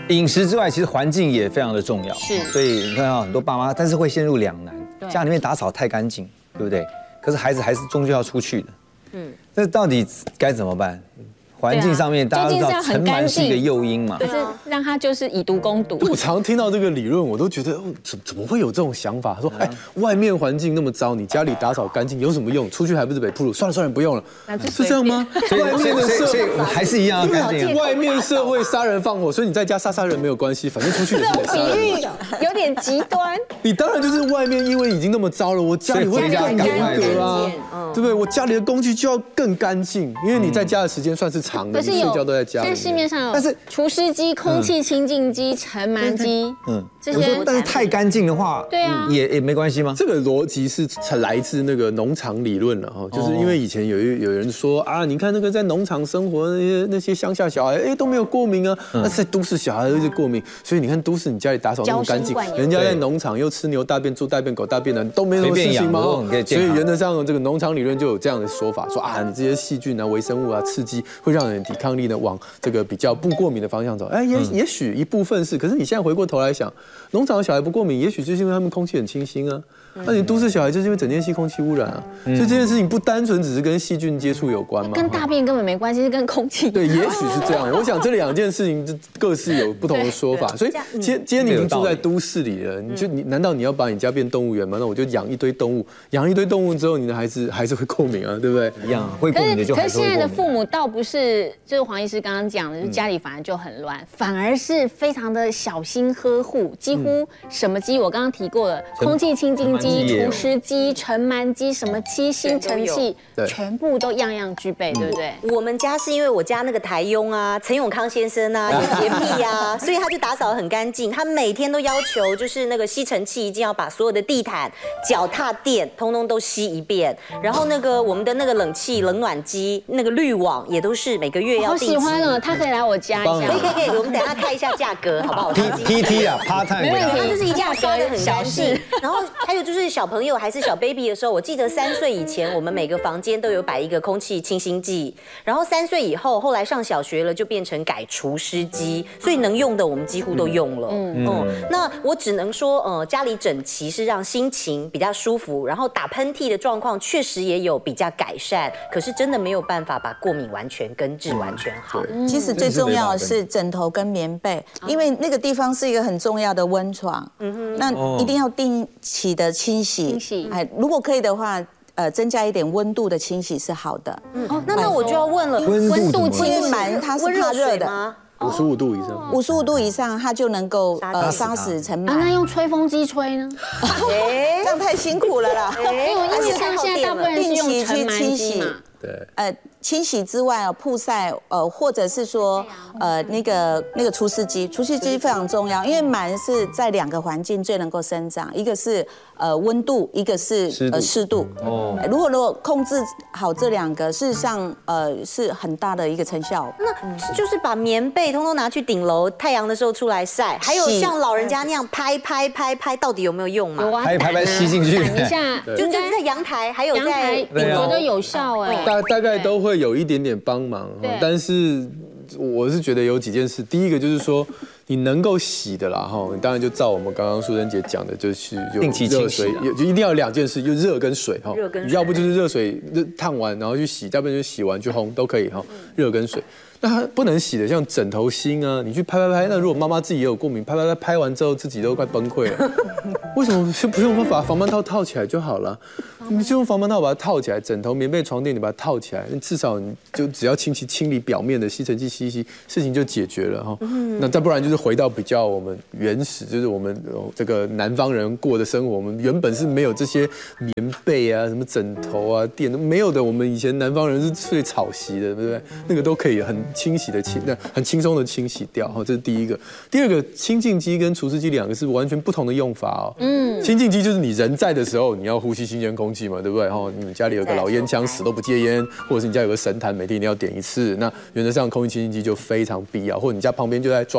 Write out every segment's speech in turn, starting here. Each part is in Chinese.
饮食之外，其实环境也非常的重要。 是， 所以你看到很多爸妈，但是会陷入两难，家里面打扫太干净，对不对？可是孩子还是终究要出去的。那到底该怎么办？环境上面大家都知道，尘螨是一个诱因嘛， 就是让他就是以毒攻毒。 我常听到这个理论，我都觉得怎么会有这种想法？说外面环境那么糟，你家里打扫干净有什么用？出去还不是被暴露？算了，不用了，是这样吗？外面的社会还是一样要干净。 外面社会杀人放火，所以你在家杀人没有关系，反正出去也是得杀人。 比喻有点极端。 你当然就是外面因为已经那么糟了，我家里会更严格啊，对不对？我家里的工具就要更干净，因为你在家的时间算是长的，你睡觉都在家里。 但市面上有除湿机、空气清净机、尘螨机，这些。 但是太干净的话， 对啊， 也没关系吗？ 这个逻辑是来自那个农场理论了哈，就是因为以前有人说啊，你看那个在农场生活那些乡下小孩，都没有过敏啊，那在都市小孩就过敏，所以你看都市你家里打扫那么干净，人家在农场又吃牛大便、猪大便、狗大便的都没什么事情吗？所以原则上这个农场理论就有这样的说法，说啊，你这些细菌啊、微生物啊、刺激会让人抵抗力呢往这个比较不过敏的方向走。也许一部分是，可是你现在回过头来想，农场的小孩不过敏，也许就是因为他们空气很清新啊。那你都市小孩就是因为整天吸空气污染啊，所以这件事情不单纯只是跟细菌接触有关嘛， 跟大便根本没关系，是跟空气。 对，也许是这样。我想这两件事情各自有不同的说法，所以今天你已经住在都市里了，难道你要把你家变动物园吗？那我就养一堆动物，养一堆动物之后，你的孩子还是会过敏啊，对不对？ 一样会过敏的就还是会过敏。 可是现在的父母倒不是，就是黄医师刚刚讲的，就是家里反而就很乱，反而是非常的小心呵护，几乎什么机我刚刚提过了，空气清净机、除湿机、尘螨机，什么吸吸尘器，全部都样样具备，对不对？ 我们家是因为我家那个台佣啊，陈永康先生啊，有洁癖啊，所以他就打扫得很干净。他每天都要求，就是那个吸尘器一定要把所有的地毯、脚踏垫通通都吸一遍。然后那个我们的那个冷气、冷暖机、那个滤网也都是每个月要定期。 好喜欢哦，他可以来我家一下。 可以，我们等一下看一下价格，好不好 ？PT 啊 ，part time， 没问题，它就是一定要刷得很干净。然后还有就是小朋友还是小 baby 的时候，我记得3岁以前，我们每个房间都有摆一个空气清新剂。然后3岁以后，后来上小学了，就变成改除湿机，所以能用的我们几乎都用了。那我只能说，家里整齐是让心情比较舒服，然后打喷嚏的状况确实也有比较改善，可是真的没有办法把过敏完全根治完全好。 其实最重要的是枕头跟棉被，因为那个地方是一个很重要的温床，那一定要定期的清洗。如果可以的话，增加一点温度的清洗是好的。 那我就要问了， 温度清螨它是怕热的吗 ？55度以上 ，55度以上它就能够杀死尘螨。 那用吹风机吹呢？ 这样太辛苦了啦。 因为像现在大部分人是用尘螨机嘛。 对， 清洗之外曝晒，或者是说，那个除湿机非常重要，因为螨是在2个环境最能够生长，一个是温度，一个是湿度。如果控制好这2个，事实上是很大的一个成效。 那就是把棉被通通拿去顶楼，太阳的时候出来晒，还有像老人家那样拍，到底有没有用嘛？ 有啊， 拍吸进去， 一下， 就是在阳台，还有在我觉得有效哎。 大概都会有一点点帮忙，但是我是觉得有几件事，第一个就是说你能够洗的啦哈，你当然就照我们刚刚淑珍姐讲的，就是定期清洗， 就一定要2件事，就热跟水哈，要不就是热水烫完然后去洗，要不然就洗完去烘都可以哈，热跟水。那它不能洗的，像枕头芯啊，你去拍，那如果妈妈自己也有过敏，拍完之后自己都快崩溃了。为什么就不用把防螨套套起来就好了？你就用防螨套把它套起来，枕头、棉被、床垫你把它套起来，至少你就只要清理表面的吸尘器吸一吸，事情就解决了哈。那再不然就是回到比较我们原始，就是我们这个南方人过的生活，我们原本是没有这些棉被啊、什么枕头啊、垫都没有的。我们以前南方人是睡草席的，对不对？那个都可以很很轻松的清洗掉，这是第一个。第二个，清净机跟除湿机2个是完全不同的用法哦。清净机就是你人在的时候，你要呼吸新鲜空气嘛，对不对？你们家里有个老烟枪，死都不戒烟，或者是你家有个神坛，每天一定要点1次，那原则上空气清净机就非常必要。或者你家旁边就在装潢施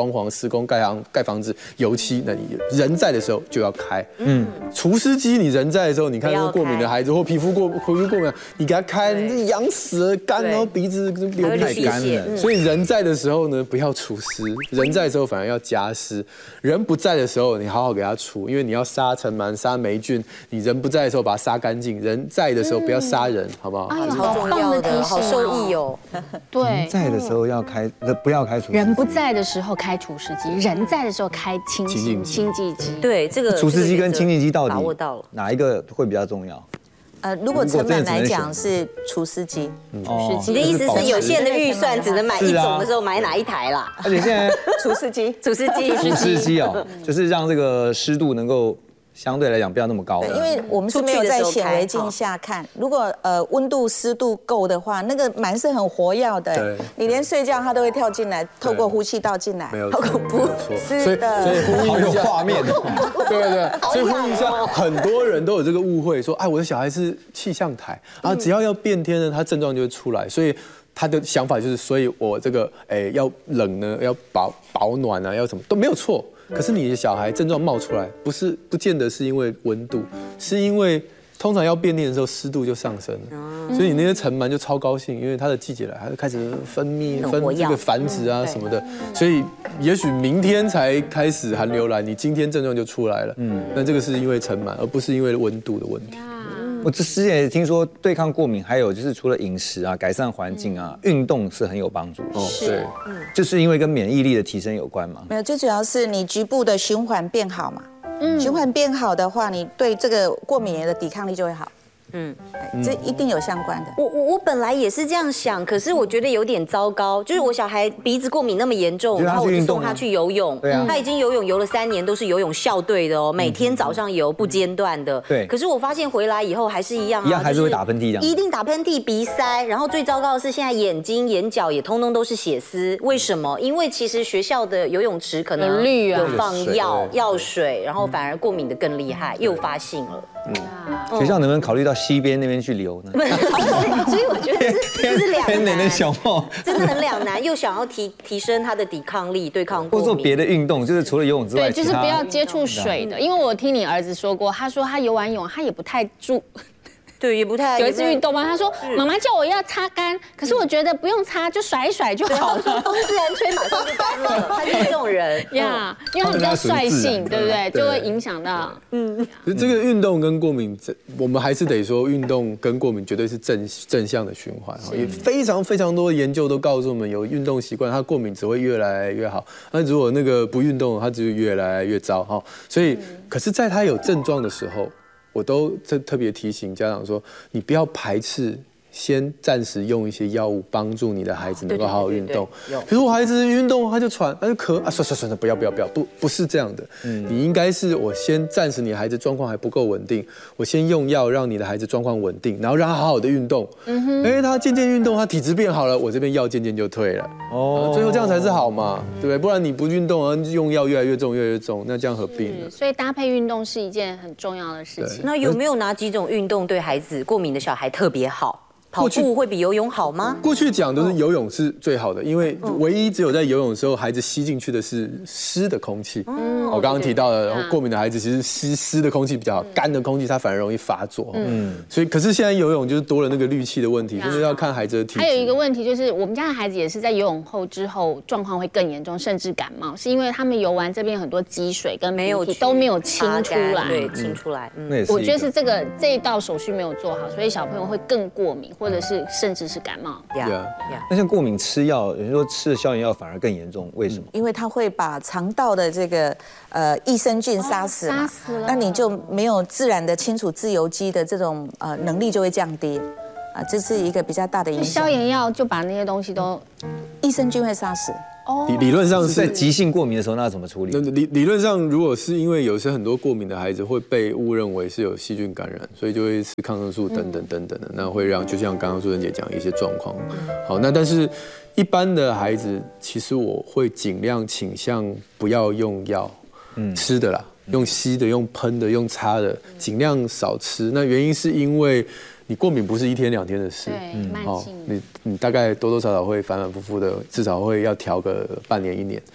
工、盖房子、油漆，那你人在的时候就要开。除湿机你人在的时候，你看那个过敏的孩子或皮肤过敏，你给他开，你痒死了，干，然后鼻子流太干了。 所以人在的时候呢，不要除湿；人在的时候反而要加湿。人不在的时候，你好好给他除，因为你要杀尘螨、杀霉菌。你人不在的时候把它杀干净，人在的时候不要杀人，好不好？ 好重要的，好受益哦。 对， 人在的时候不要开除湿机。 人不在的时候开除湿机，人在的时候开清净机。 对，这个除湿机跟清净机到底把握到了哪一个会比较重要？ 如果成本来讲是除湿机。 你的意思是有限的预算只能买一种的时候买哪一台啦？ 而且现在除湿机哦，就是让这个湿度能够相对来讲不要那么高。 因为我们是没有在显微镜下看，如果温度湿度够的话，那个螨是很活跃的，你连睡觉它都会跳进来，透过呼气道进来，好恐怖。 是的，所以呼应一下画面。 对，所以呼应一下，很多人都有这个误会，说我的小孩是气象台，然后只要变天呢，他症状就会出来，所以。他的想法就是，所以我这个要冷呢，要保暖啊，要什么都没有错。可是你的小孩症状冒出来，不见得是因为温度，是因为通常要变天的时候湿度就上升了，所以你那些尘螨就超高兴，因为它的季节来，它就开始分这个繁殖啊什么的，所以也许明天才开始寒流来，你今天症状就出来了。那这个是因为尘螨，而不是因为温度的问题。 我之前也听说对抗过敏，还有就是除了饮食啊、改善环境啊，运动是很有帮助。 对， 就是因为跟免疫力的提升有关嘛。 没有，最主要是你局部的循环变好嘛。循环变好的话，你对这个过敏源的抵抗力就会好。这一定有相关的。 我本来也是这样想，可是我觉得有点糟糕，就是我小孩鼻子过敏那么严重，然后我就送他去游泳，他已经游泳游了3年，都是游泳校队的哦，每天早上游不间断的。 对。 可是我发现回来以后还是一样， 还是会打喷嚏这样。 一定打喷嚏、鼻塞，然后最糟糕的是现在眼睛、眼角也通通都是血丝。为什么？因为其实学校的游泳池可能有放药水，然后反而过敏的更厉害，诱发性了。 学校能不能考虑到西边那边去游呢？ 所以我觉得这是两难，真的很两难，又想要提升他的抵抗力，对抗过敏， 或做别的运动，就是除了游泳之外， 对，就是不要接触水的。因为我听你儿子说过，他说他游完泳，他也不太注。 对，也不太有一次运动嘛，他说妈妈叫我要擦干，可是我觉得不用擦，就甩一甩就好了， 风自然吹马上就干了。他是这种人呀，因为他比较率性，对不对？就会影响到。 这个运动跟过敏，我们还是得说，运动跟过敏绝对是正向的循环。也非常非常多的研究都告诉我们，有运动习惯，他过敏只会越来越好。那如果那个不运动，他只会越来越糟哈。所以，可是在他有症状的时候，我都特别提醒家长说，你不要排斥，先暂时用一些药物帮助你的孩子能够好好运动。比如我孩子运动他就喘，他就咳啊，算了，不要，不是这样的。你应该是我先暂时你的孩子状况还不够稳定，我先用药让你的孩子状况稳定，然后让他好好的运动。他渐渐运动，他体质变好了，我这边药渐渐就退了。最后这样才是好嘛，对不对？不然你不运动，然后用药越来越重，那这样何必呢？ 所以搭配运动是一件很重要的事情。 那有没有哪几种运动对孩子过敏的小孩特别好？跑步会比游泳好吗？ 过去讲都是游泳是最好的，因为唯一只有在游泳的时候，孩子吸进去的是湿的空气。我刚刚提到的，过敏的孩子其实吸湿的空气比较好，干的空气它反而容易发作。所以可是现在游泳就是多了那个氯气的问题，就是要看孩子的体质。 还有一个问题就是，我们家的孩子也是在游泳之后状况会更严重，甚至感冒，是因为他们游完这边很多积水跟鼻涕都没有清出来， 对，清出来。 我觉得是这一道手续没有做好，所以小朋友会更过敏。或者是甚至是感冒。 那像过敏吃药，有人说吃了消炎药反而更严重，为什么？ 因为它会把肠道的这个益生菌杀死了，那你就没有自然的清除自由基的这种能力就会降低。这是一个比较大的影响。 消炎药就把那些东西都益生菌会杀死。 理论上是在急性过敏的时候，那怎么处理？ 理论上，如果是因为有些很多过敏的孩子会被误认为是有细菌感染，所以就会吃抗生素等等的，那会让就像刚刚素贞姐讲一些状况。好，那但是一般的孩子，其实我会尽量倾向不要用药，吃的啦，用吸的、用喷的、用擦的，尽量少吃。那原因是因为你过敏不是1天2天的事， 对，慢性。 你大概多多少少会反反复复的，至少会要调个半年1年。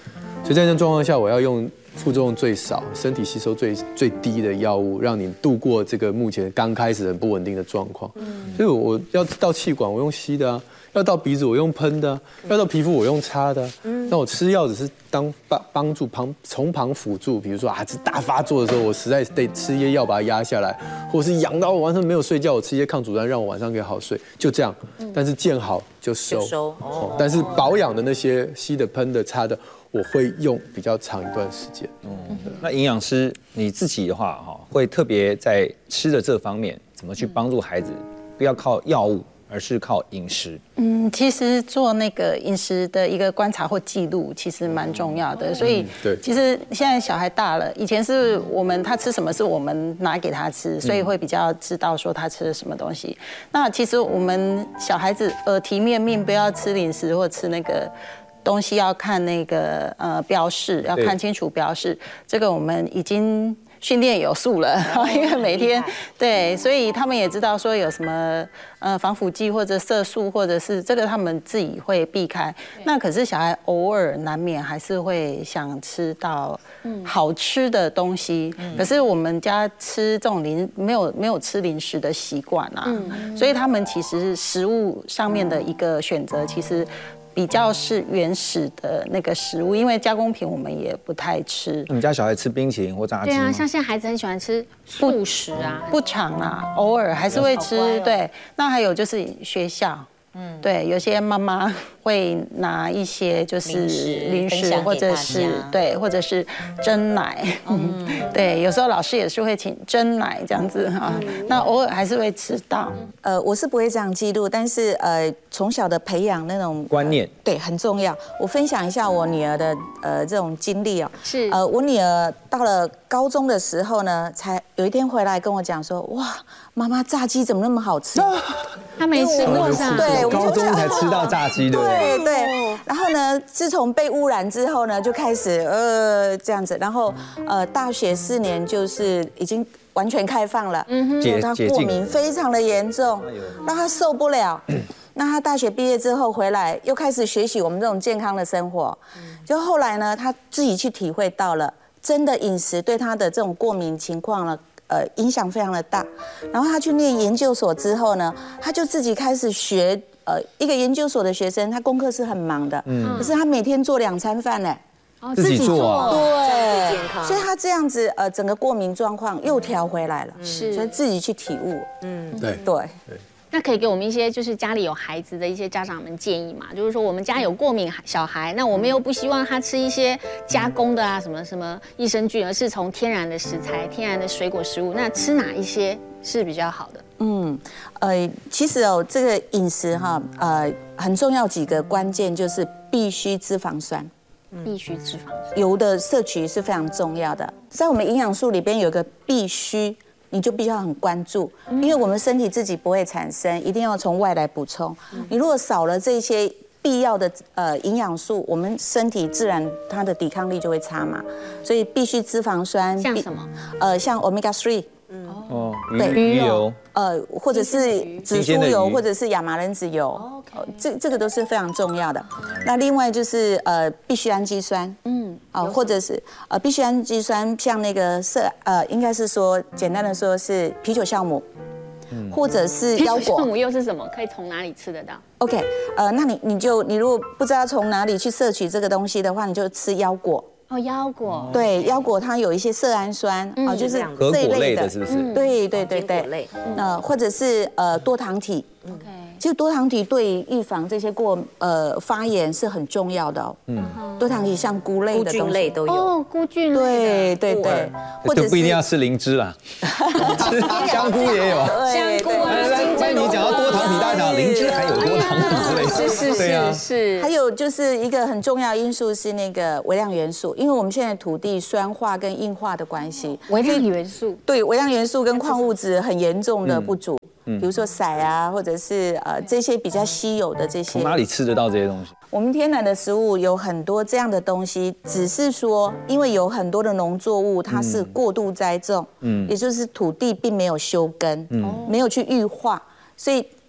所以在这状况下，我要用副作用最少、身体吸收最低的药物，让你度过这个目前刚开始很不稳定的状况。所以我要到气管，我用吸的啊；要到鼻子，我用喷的啊；要到皮肤，我用擦的啊。那我吃药只是当帮助从旁辅助，比如说这大发作的时候，我实在得吃一些药把它压下来，或者是痒到我晚上没有睡觉，我吃一些抗组胺让我晚上可以好睡，就这样。但是见好就收。但是保养的那些吸的、喷的、擦的，我会用比较长一段时间。 那营养师你自己的话，会特别在吃的这方面，怎么去帮助孩子，不要靠药物，而是靠饮食？ 其实做那个饮食的一个观察或记录，其实蛮重要的。所以，其实现在小孩大了，以前是他吃什么是我们拿给他吃，所以会比较知道说他吃了什么东西。那其实我们小孩子耳提面命不要吃零食或吃那个东西，要看那个标示，要看清楚标示。这个我们已经训练有素了，因为每天对，所以他们也知道说有什么防腐剂或者色素，或者是这个他们自己会避开。那可是小孩偶尔难免还是会想吃到好吃的东西，可是我们家吃这种没有吃零食的习惯啊，所以他们其实食物上面的一个选择其实比较是原始的那个食物，因为加工品我们也不太吃。 你们家小孩吃冰淇淋或炸鸡吗？ 对啊，像现在孩子很喜欢吃素食啊， 不常啦，偶尔还是会吃。对，那还有就是学校。对，有些妈妈会拿一些就是零食，或者是蒸奶，对，有时候老师也是会请蒸奶这样子哈，那偶尔还是会吃到。我是不会这样记录，但是从小的培养那种观念， 对，很重要。我分享一下我女儿的这种经历哦， 是我女儿到了高中的时候呢，才有一天回来跟我讲说，哇，妈妈炸鸡怎么那么好吃？ 她没吃过上， 对， 高中才吃到炸鸡，对不对？ 对。然后呢，自从被污染之后呢，就开始这样子，然后大学4年就是已经完全开放了，他过敏非常的严重，让他受不了。那他大学毕业之后回来，又开始学习我们这种健康的生活。就后来呢，他自己去体会到了，真的饮食对他的这种过敏情况呢，影响非常的大。然后他去念研究所之后呢，他就自己开始学。一个研究所的学生，他功课是很忙的，可是他每天做2餐饭呢， 自己做啊， 对，所以他这样子整个过敏状况又调回来了，所以自己去体悟， 对。 那可以给我们一些就是家里有孩子的一些家长们建议嘛？就是说我们家有过敏小孩，那我们又不希望他吃一些加工的啊，什么益生菌，而是从天然的食材、天然的水果食物，那吃哪一些是比较好的？ 其实这个饮食哈，很重要几个关键就是必须脂肪酸。 必须脂肪酸， 油的摄取是非常重要的。在我们营养素里边有个必须。你就必须要很关注，因为我们身体自己不会产生，一定要从外来补充。你如果少了这些必要的营养素，我们身体自然它的抵抗力就会差嘛。所以必须脂肪酸， 像什么？ 像 omega 3。 对，鱼油， 或者是紫苏油，或者是亚麻仁籽油，这个都是非常重要的。那另外就是必需氨基酸，或者是必需氨基酸，像那个应该是说简单的说是啤酒酵母，或者是腰果。 啤酒酵母又是什么？可以从哪里吃得到 ？OK， 那你如果不知道从哪里去摄取这个东西的话，你就吃腰果。 腰果， 对，腰果它有一些色氨酸，就是这一类的， 是不是？ 对，或者是多糖体。 OK， 其实多糖体对预防这些发炎是很重要的哦。多糖体像菇类的东西， 菇菌类都有。 菇菌类， 对， 或者不一定要吃灵芝啦，香菇也有。 香菇啊， 那你讲到多糖体，大家讲灵芝还有多糖体之类的， 是。 还有就是一个很重要因素是那个微量元素，因为我们现在土地酸化跟硬化的关系， 微量元素， 对，微量元素跟矿物质很严重的不足。比如说硒啊，或者是这些比较稀有的这些， 从哪里吃得到这些东西？ 我们天然的食物有很多这样的东西，只是说因为有很多的农作物它是过度栽种，也就是土地并没有休耕，没有去预化，所以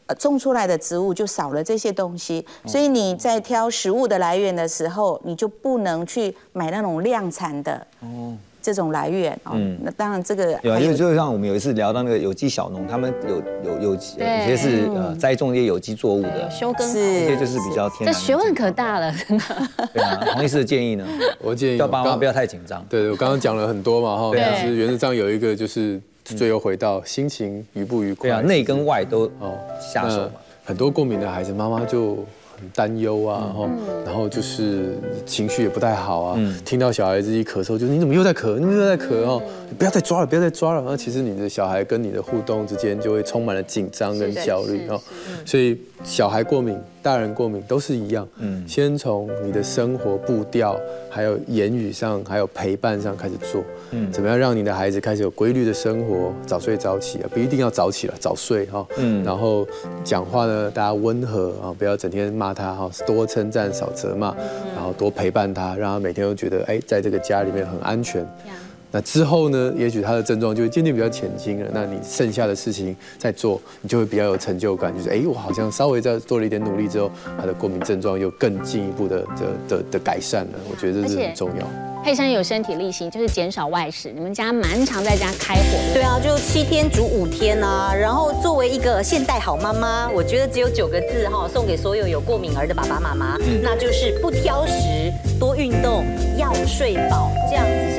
种出来的植物就少了这些东西，所以你在挑食物的来源的时候，你就不能去买那种量产的这种来源那当然这个有，因为就像我们有一次聊到那个有机小农，他们有些是栽种一些有机作物的， 休耕， 这些就是比较天然。 这学问可大了，真的。 对啊，黄医师的建议呢？ 我建议叫爸妈不要太紧张。 对，我刚刚讲了很多嘛哈，但是原则上有一个就是最后回到心情愉不愉快。 对啊，内跟外都下手嘛。 很多过敏的孩子，妈妈就很担忧啊，然后就是情绪也不太好啊。听到小孩子一咳嗽，就你怎么又在咳？你怎么又在咳哦？不要再抓了，不要再抓了。然后其实你的小孩跟你的互动之间就会充满了紧张跟焦虑哦。所以小孩过敏、大人过敏都是一样。先从你的生活步调，还有言语上，还有陪伴上开始做。怎么样让你的孩子开始有规律的生活，早睡早起啊，不一定要早起了，早睡哈。然后讲话呢，大家温和啊，不要整天骂他哈，多称赞少责骂，然后多陪伴他，让他每天都觉得在这个家里面很安全。那之后呢，也许他的症状就会渐渐比较减轻了。那你剩下的事情在做，你就会比较有成就感，就是我好像稍微在做了一点努力之后，他的过敏症状又更进一步的改善了。我觉得这是很重要。 佩珊有身体力行，就是减少外食。你们家蛮常在家开火的。 对啊，就7天煮5天啊。然后作为一个现代好妈妈，我觉得只有9个字哈，送给所有有过敏儿的爸爸妈妈，那就是不挑食，多运动，要睡饱，这样子是。